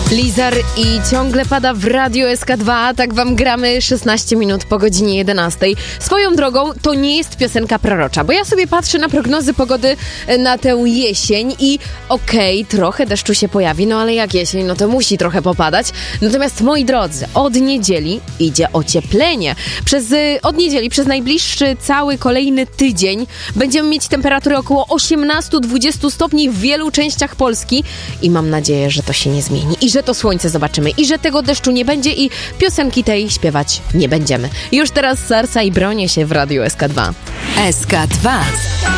Lizar i ciągle pada w Radiu SK2, tak wam gramy 16 minut po godzinie 11. Swoją drogą to nie jest piosenka prorocza, bo ja sobie patrzę na prognozy pogody na tę jesień i okej, trochę deszczu się pojawi, no ale jak jesień, no to musi trochę popadać. Natomiast moi drodzy, od niedzieli idzie ocieplenie. Od niedzieli przez najbliższy cały kolejny tydzień będziemy mieć temperatury około 18-20 stopni w wielu częściach Polski i mam nadzieję, że to się nie zmieni i że to słońce zobaczymy i że tego deszczu nie będzie i piosenki tej śpiewać nie będziemy. Już teraz Sarsa i Bronię się w Radiu SK2. SK2.